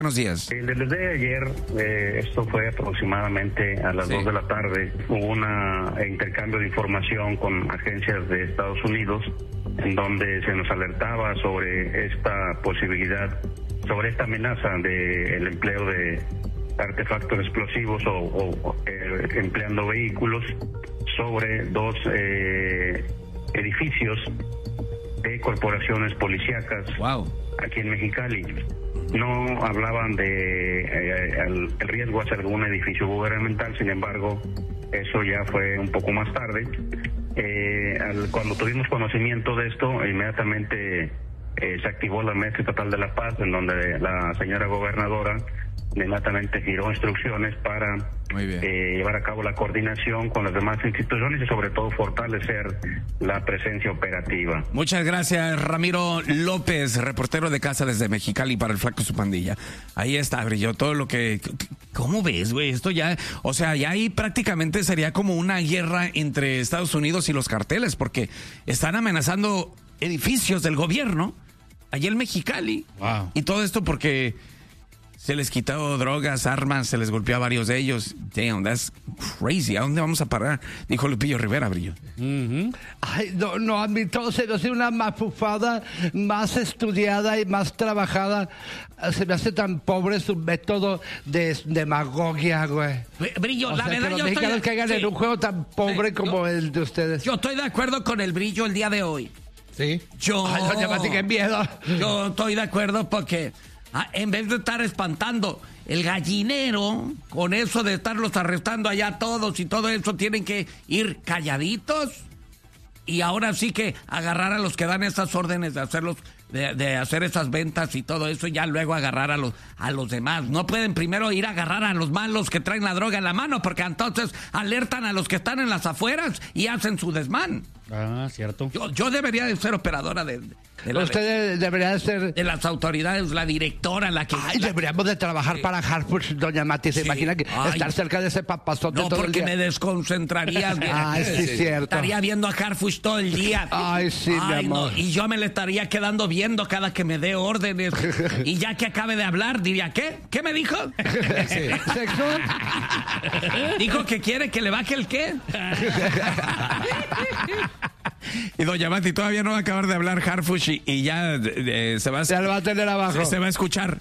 Buenos días. Desde el día de ayer, esto fue aproximadamente a las 2 de la tarde, hubo un intercambio de información con agencias de Estados Unidos, en donde se nos alertaba sobre esta posibilidad, sobre esta amenaza del empleo de artefactos explosivos o empleando vehículos sobre dos edificios de corporaciones policíacas aquí en Mexicali. No hablaban de el riesgo hacia algún edificio gubernamental, sin embargo, eso ya fue un poco más tarde. Cuando tuvimos conocimiento de esto, inmediatamente se activó la Mesa Estatal de la Paz, en donde la señora gobernadora inmediatamente giró instrucciones para llevar a cabo la coordinación con las demás instituciones y sobre todo fortalecer la presencia operativa. Muchas gracias, Ramiro López, reportero de Casa desde Mexicali para el Flaco y su pandilla. Ahí está, Brillo, todo lo que... ¿Cómo ves, güey? Esto ya... O sea, ya ahí prácticamente sería como una guerra entre Estados Unidos y los carteles, porque están amenazando edificios del gobierno allá en Mexicali. Y todo esto porque... se les quitó drogas, armas, se les golpeó a varios de ellos. Damn, that's crazy. ¿A dónde vamos a parar? Dijo Lupillo Rivera, Brillo. Ay, no admito, se nos hace una mafufada más estudiada y más trabajada. Se me hace tan pobre su método de demagogia, güey. Brillo, la verdad, que los yo mexicanos estoy... caigan en un juego tan pobre como el de ustedes. Yo estoy de acuerdo con el Brillo el día de hoy. ¿Sí? Ay, doña Mati, qué miedo. Yo estoy de acuerdo porque... en vez de estar espantando el gallinero, con eso de estarlos arrestando allá todos y todo eso, tienen que ir calladitos y ahora sí que agarrar a los que dan esas órdenes de hacerlos, de hacer esas ventas y todo eso, y ya luego agarrar a los demás. No pueden primero ir a agarrar a los malos que traen la droga en la mano, porque entonces alertan a los que están en las afueras y hacen su desmán. Ah, cierto. Yo debería de ser operadora de usted debería de ser... de las autoridades, la directora, la que... Ay, deberíamos de trabajar para Hartford, doña Mati. ¿Se imagina que estar cerca de ese papazote no, todo el día? No, porque me desconcentraría. Ay, sí, cierto. Estaría viendo a Hartford todo el día. Ay, sí, mi amor. No, y yo me le estaría quedando viendo cada que me dé órdenes. Y ya que acabe de hablar, diría, ¿qué? ¿Qué me dijo? ¿Sexo? Dijo que quiere que le baje el qué. Y doña Mati todavía no va a acabar de hablar Harfush y ya se va a... Ya lo va a tener abajo. Se va a escuchar.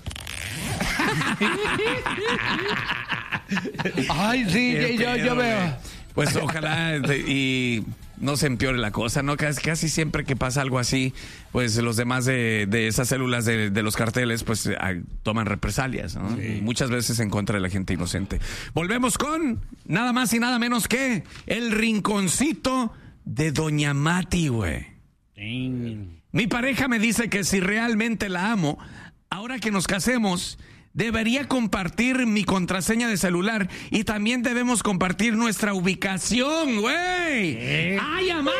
Ay, sí, yo veo. Pues ojalá y no se empeore la cosa, ¿no? Casi siempre que pasa algo así, pues los demás de esas células de los carteles, pues toman represalias, ¿no? Sí. Muchas veces en contra de la gente inocente. Volvemos con nada más y nada menos que el rinconcito de doña Mati, güey. Mi pareja me dice que si realmente la amo, ahora que nos casemos, debería compartir mi contraseña de celular y también debemos compartir nuestra ubicación, güey. ¡Ay, amá!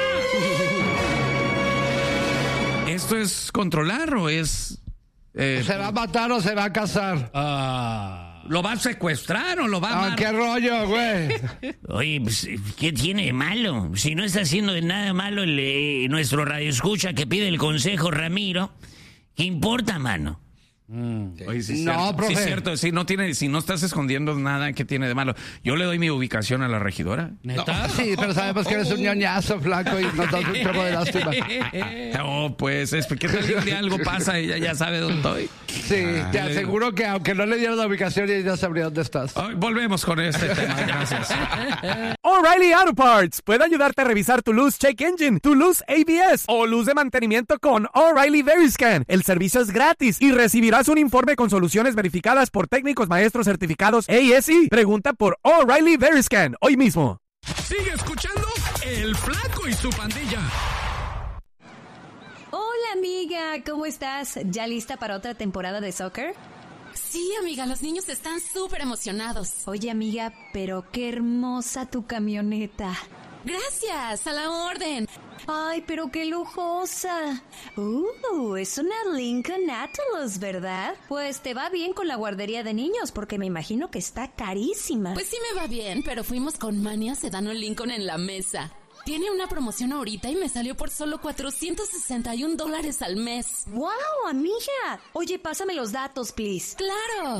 ¿Esto es controlar o es...? ¿Se va a matar o se va a casar? ¿Lo va a secuestrar o lo va a matar? ¿Qué rollo, güey? Oye, pues, ¿qué tiene de malo? Si no está haciendo de nada malo nuestro radioescucha que pide el consejo, Ramiro, ¿qué importa, mano? Oye, sí, no, cierto. profe. Sí, cierto. Si no estás escondiendo nada, ¿qué tiene de malo? Yo le doy mi ubicación a la regidora. ¿Neta? No, sí, pero sabemos que eres un ñoñazo, flaco, y nos das un chorro de lástima. No, pues, es porque tal día algo pasa y ella ya sabe dónde estoy. Sí, te aseguro que aunque no le dieron la ubicación, ella sabría dónde estás. Volvemos con este tema, gracias. O'Reilly Auto Parts puede ayudarte a revisar tu luz check engine, tu luz ABS o luz de mantenimiento con O'Reilly Veriscan. El servicio es gratis y recibirás un informe con soluciones verificadas por técnicos maestros certificados ASE. Pregunta por O'Reilly Veriscan hoy mismo. Sigue escuchando El Flaco y su pandilla. Hola, amiga, ¿cómo estás? ¿Ya lista para otra temporada de soccer? Sí, amiga, los niños están súper emocionados. Oye, amiga, pero qué hermosa tu camioneta. Gracias, a la orden. Ay, pero qué lujosa. Es una Lincoln Atlas, ¿verdad? Pues te va bien con la guardería de niños, porque me imagino que está carísima. Pues sí me va bien, pero fuimos con Mania Sedano Lincoln en la mesa. Tiene una promoción ahorita y me salió por solo $461 al mes. ¡Wow, amiga! Oye, pásame los datos, please. ¡Claro!